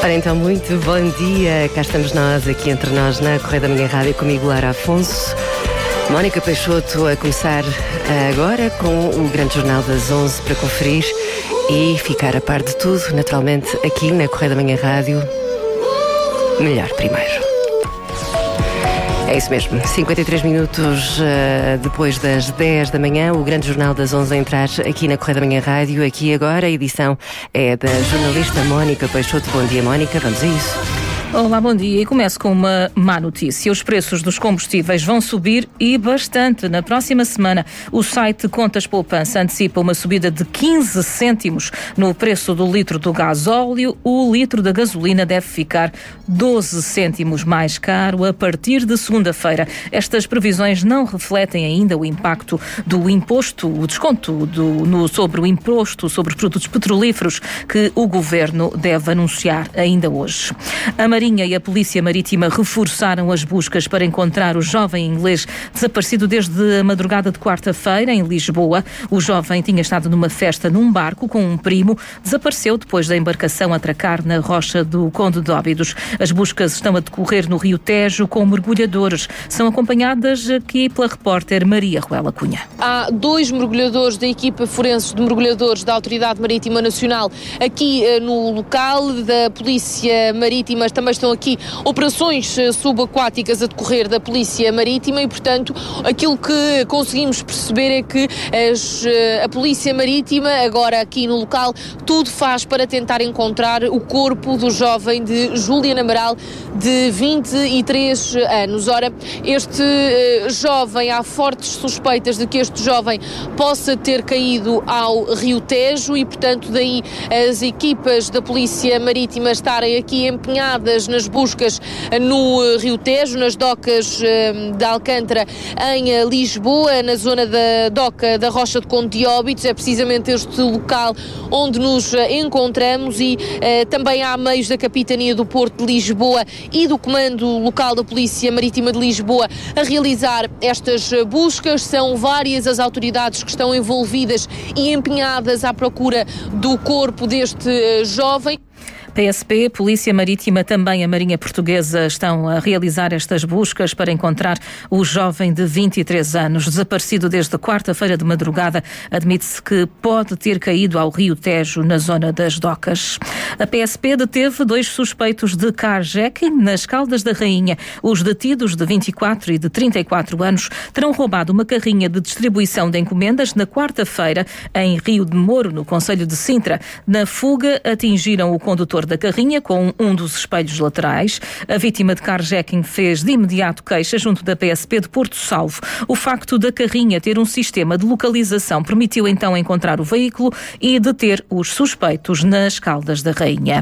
Ora então, muito bom dia. Cá estamos nós, aqui entre nós, na Correia da Manhã Rádio, comigo Lara Afonso, Mónica Peixoto, a começar agora com o grande jornal das 11 para conferir e ficar a par de tudo, naturalmente, aqui na Correia da Manhã Rádio. Melhor primeiro. É isso mesmo, 53 minutos depois das 10 da manhã, o grande jornal das 11 a entrar aqui na Correia da Manhã Rádio. Aqui agora a edição é da jornalista Mónica Peixoto. Bom dia, Mónica, vamos a isso. Olá, bom dia. E começo com uma má notícia. Os preços dos combustíveis vão subir e bastante. Na próxima semana, o site Contas Poupança antecipa uma subida de 15 cêntimos no preço do litro do gasóleo. O litro da gasolina deve ficar 12 cêntimos mais caro a partir de segunda-feira. Estas previsões não refletem ainda o impacto do imposto, o desconto sobre o imposto sobre produtos petrolíferos que o Governo deve anunciar ainda hoje. A Marinha e a Polícia Marítima reforçaram as buscas para encontrar o jovem inglês desaparecido desde a madrugada de quarta-feira em Lisboa. O jovem tinha estado numa festa num barco com um primo, desapareceu depois da embarcação atracar na rocha do Conde de Óbidos. As buscas estão a decorrer no Rio Tejo com mergulhadores. São acompanhadas aqui pela repórter Maria Ruela Cunha. Há 2 mergulhadores da equipa forense de mergulhadores da Autoridade Marítima Nacional aqui no local da Polícia Marítima. Também estão aqui operações subaquáticas a decorrer da Polícia Marítima e, portanto, aquilo que conseguimos perceber é que a Polícia Marítima, agora aqui no local, tudo faz para tentar encontrar o corpo do jovem de Juliana Amaral, de 23 anos. Ora, este jovem, há fortes suspeitas de que este jovem possa ter caído ao Rio Tejo e, portanto, daí as equipas da Polícia Marítima estarem aqui empenhadas nas buscas no Rio Tejo, nas docas de Alcântara, em Lisboa, na zona da doca da Rocha de Conde de Óbidos. É precisamente este local onde nos encontramos e também há meios da Capitania do Porto de Lisboa e do Comando Local da Polícia Marítima de Lisboa a realizar estas buscas. São várias as autoridades que estão envolvidas e empenhadas à procura do corpo deste jovem. PSP, Polícia Marítima, também a Marinha Portuguesa estão a realizar estas buscas para encontrar o jovem de 23 anos, desaparecido desde quarta-feira de madrugada. Admite-se que pode ter caído ao Rio Tejo, na zona das docas. A PSP deteve 2 suspeitos de carjacking nas Caldas da Rainha. Os detidos, de 24 e de 34 anos, terão roubado uma carrinha de distribuição de encomendas na quarta-feira em Rio de Moro, no concelho de Sintra. Na fuga, atingiram o condutor da carrinha com um dos espelhos laterais. A vítima de carjacking fez de imediato queixa junto da PSP de Porto Salvo. O facto da carrinha ter um sistema de localização permitiu então encontrar o veículo e deter os suspeitos nas Caldas da Rainha.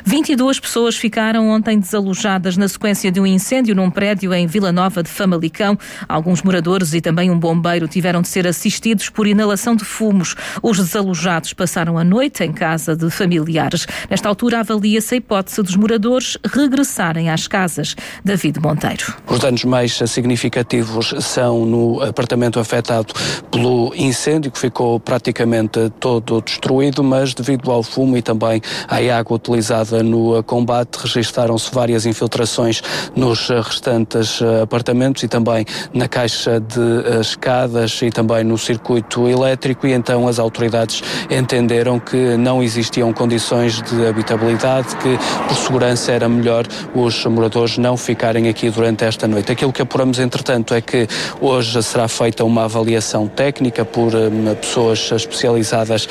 22 pessoas ficaram ontem desalojadas na sequência de um incêndio num prédio em Vila Nova de Famalicão. Alguns moradores e também um bombeiro tiveram de ser assistidos por inalação de fumos. Os desalojados passaram a noite em casa de familiares. Nesta altura, avalia-se a hipótese dos moradores regressarem às casas. David Monteiro. Os danos mais significativos são no apartamento afetado pelo incêndio, que ficou praticamente todo destruído, mas devido ao fumo e também à água utilizada no combate, registaram-se várias infiltrações nos restantes apartamentos e também na caixa de escadas e também no circuito elétrico, e então as autoridades entenderam que não existiam condições de habitabilidade, que por segurança era melhor os moradores não ficarem aqui durante esta noite. Aquilo que apuramos, entretanto, é que hoje será feita uma avaliação técnica por pessoas especializadas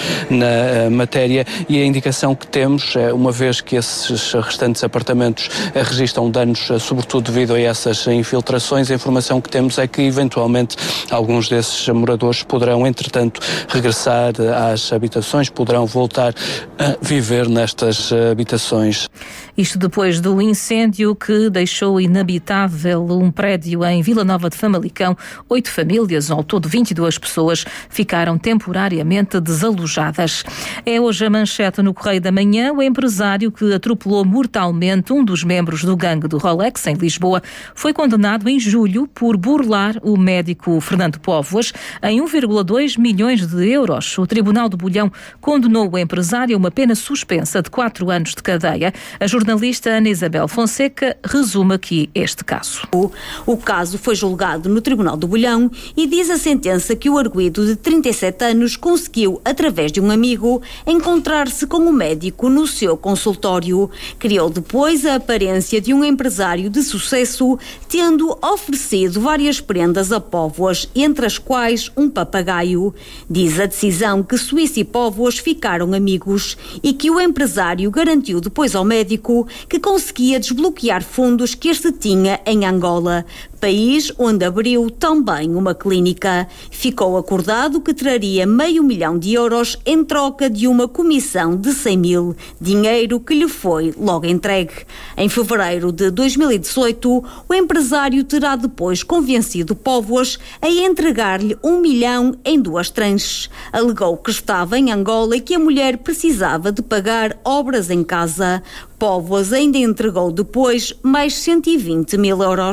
na matéria, e a indicação que temos é, uma vez que esses restantes apartamentos registram danos, sobretudo devido a essas infiltrações, a informação que temos é que eventualmente alguns desses moradores poderão, entretanto, regressar às habitações, poderão voltar a viver nestas habitações. Isto depois do incêndio que deixou inabitável um prédio em Vila Nova de Famalicão. 8 famílias, ao todo 22 pessoas, ficaram temporariamente desalojadas. É hoje a manchete no Correio da Manhã. O empresário que atropelou mortalmente um dos membros do gangue do Rolex em Lisboa foi condenado em julho por burlar o médico Fernando Póvoas em 1,2 milhões de euros. O Tribunal do Bolhão condenou o empresário a uma pena suspensa de 4 anos anos de cadeia. A jornalista Ana Isabel Fonseca resume aqui este caso. O caso foi julgado no Tribunal do Bolhão e diz a sentença que o arguido de 37 anos conseguiu, através de um amigo, encontrar-se com um médico no seu consultório. Criou depois a aparência de um empresário de sucesso, tendo oferecido várias prendas a Póvoas, entre as quais um papagaio. Diz a decisão que Suíça e Póvoas ficaram amigos e que o empresário garantiu depois ao médico que conseguia desbloquear fundos que este tinha em Angola, país onde abriu também uma clínica. Ficou acordado que traria €500 mil em troca de uma comissão de 100 mil, dinheiro que lhe foi logo entregue. Em fevereiro de 2018, o empresário terá depois convencido Póvoas a entregar-lhe €1 milhão em 2 tranches. Alegou que estava em Angola e que a mulher precisava de pagar obras em casa. Póvoas ainda entregou depois mais €120 mil.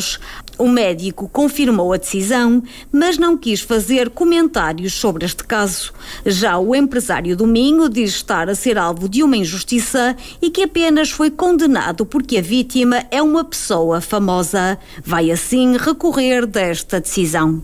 O médico confirmou a decisão, mas não quis fazer comentários sobre este caso. Já o empresário do Minho diz estar a ser alvo de uma injustiça e que apenas foi condenado porque a vítima é uma pessoa famosa. Vai assim recorrer desta decisão.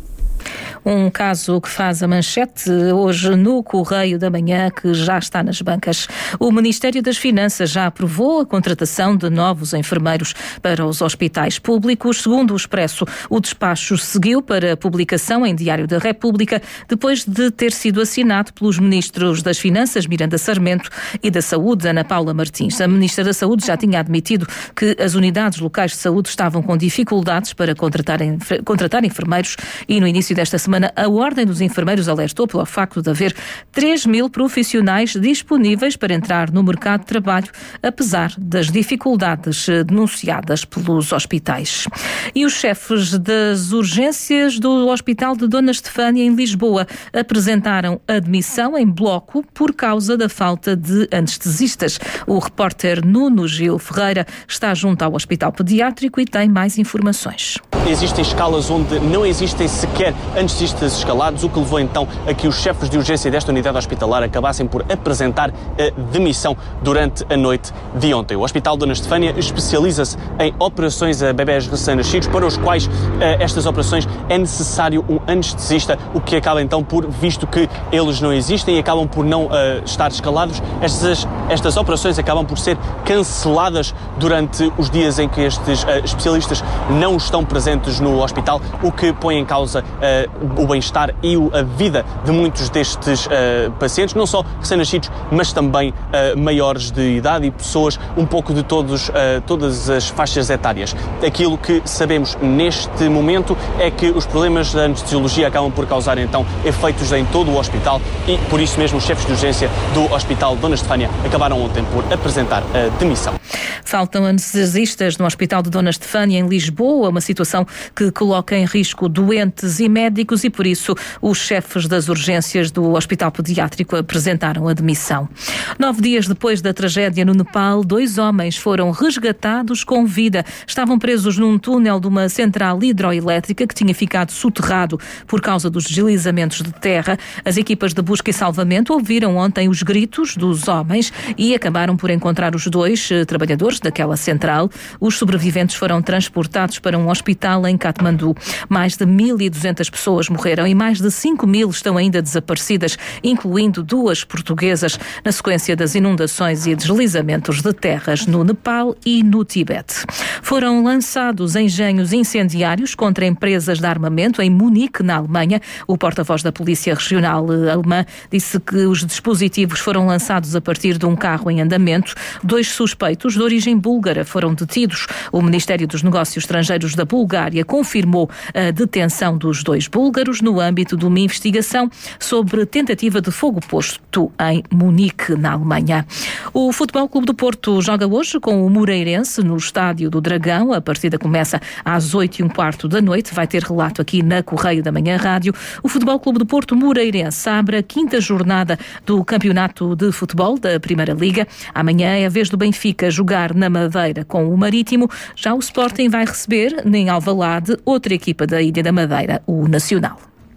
Um caso que faz a manchete hoje no Correio da Manhã, que já está nas bancas. O Ministério das Finanças já aprovou a contratação de novos enfermeiros para os hospitais públicos. Segundo o Expresso, o despacho seguiu para publicação em Diário da República, depois de ter sido assinado pelos ministros das Finanças, Miranda Sarmento, e da Saúde, Ana Paula Martins. A Ministra da Saúde já tinha admitido que as unidades locais de saúde estavam com dificuldades para contratar enfermeiros e no início desta semana a Ordem dos Enfermeiros alertou pelo facto de haver 3.000 profissionais disponíveis para entrar no mercado de trabalho, apesar das dificuldades denunciadas pelos hospitais. E os chefes das urgências do Hospital de Dona Estefânia, em Lisboa, apresentaram admissão em bloco por causa da falta de anestesistas. O repórter Nuno Gil Ferreira está junto ao Hospital Pediátrico e tem mais informações. Existem escalas onde não existem sequer anestesistas escalados, o que levou então a que os chefes de urgência desta unidade hospitalar acabassem por apresentar a demissão durante a noite de ontem. O Hospital Dona Estefânia especializa-se em operações a bebés recém-nascidos, para os quais estas operações é necessário um anestesista, o que acaba então por, visto que eles não existem e acabam por não estar escalados, estas operações acabam por ser canceladas durante os dias em que estes especialistas não estão presentes no hospital, o que põe em causa o bem-estar e a vida de muitos destes pacientes, não só recém-nascidos, mas também maiores de idade e pessoas um pouco de todas as faixas etárias. Aquilo que sabemos neste momento é que os problemas da anestesiologia acabam por causar então efeitos em todo o hospital e por isso mesmo os chefes de urgência do Hospital Dona Estefânia acabaram ontem por apresentar a demissão. Faltam anestesistas no Hospital de Dona Estefânia, em Lisboa, uma situação que coloca em risco doentes e médicos e, por isso, os chefes das urgências do Hospital Pediátrico apresentaram a demissão. 9 dias depois da tragédia no Nepal, 2 homens foram resgatados com vida. Estavam presos num túnel de uma central hidroelétrica que tinha ficado soterrado por causa dos deslizamentos de terra. As equipas de busca e salvamento ouviram ontem os gritos dos homens e acabaram por encontrar os 2 trabalhadores daquela central. Os sobreviventes foram transportados para um hospital em Katmandu. Mais de 1.200 pessoas morreram e mais de 5.000 estão ainda desaparecidas, incluindo 2 portuguesas, na sequência das inundações e deslizamentos de terras no Nepal e no Tibete. Foram lançados engenhos incendiários contra empresas de armamento em Munique, na Alemanha. O porta-voz da Polícia Regional alemã disse que os dispositivos foram lançados a partir de um carro em andamento. 2 suspeitos de origem búlgara foram detidos. O Ministério dos Negócios Estrangeiros da Bulgária confirmou a detenção dos 2 búlgaros no âmbito de uma investigação sobre tentativa de fogo posto em Munique, na Alemanha. O Futebol Clube do Porto joga hoje com o Moreirense no Estádio do Dragão. A partida começa às 8h15 da noite. Vai ter relato aqui na Correio da Manhã Rádio. O Futebol Clube do Porto Moreirense abre a 5ª jornada do Campeonato de Futebol da Primeira Liga. Amanhã é a vez do Benfica jogar na Madeira com o Marítimo. Já o Sporting vai receber, em Alvalade, outra equipa da Ilha da Madeira, o Nacional.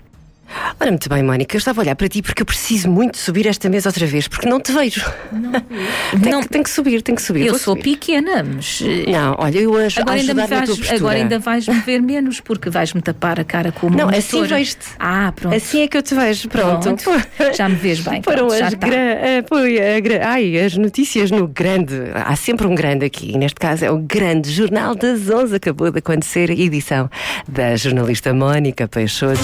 Ora, muito bem, Mónica, eu estava a olhar para ti porque eu preciso muito subir esta mesa outra vez, porque não te vejo. Tem que subir. Eu Vou sou subir. pequena, mas... Não, olha, eu Agora ainda vais-me ver menos, porque vais-me tapar a cara com uma monitora. Assim vejo-te. Pronto. Assim é que eu te vejo, pronto. Já me vês bem. Foram pronto, já as notícias no grande. Há sempre um grande aqui. Neste caso é o grande Jornal das 11. Acabou de acontecer a edição da jornalista Mónica Peixoto.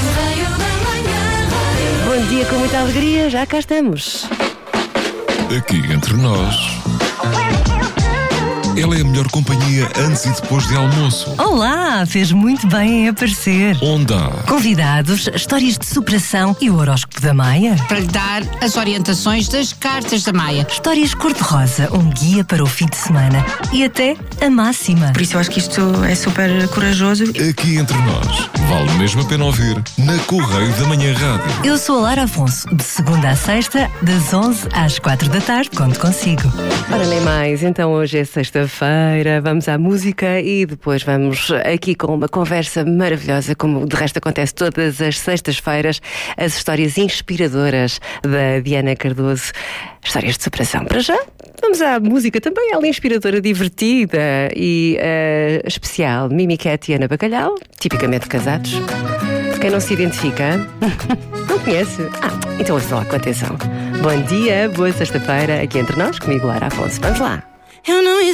Bom dia, com muita alegria, já cá estamos. Aqui entre nós, ela é a melhor companhia antes e depois de almoço. Olá, fez muito bem em aparecer. Onde há Convidados, histórias de superação e o horóscopo da Maia. Para lhe dar as orientações das cartas da Maia. Histórias cor-de-rosa, um guia para o fim de semana. E até a máxima. Por isso eu acho que isto é super corajoso. Aqui entre nós, vale mesmo a pena ouvir na Correio da Manhã Rádio. Eu sou a Lara Afonso, de segunda à sexta, das 11 às 4 da tarde, conto consigo. Ora, nem mais, então hoje é sexta-feira, vamos à música e depois vamos aqui com uma conversa maravilhosa, como de resto acontece todas as sextas-feiras, as histórias inspiradoras da Diana Cardoso, histórias de superação. Para já, vamos à música também, ela é inspiradora, divertida e especial, Mimi Cat e Ana Bacalhau, tipicamente casados. Quem não se identifica, não conhece? Então ouça lá com atenção. Bom dia, boa sexta-feira, aqui entre nós, comigo Lara Afonso. Vamos lá.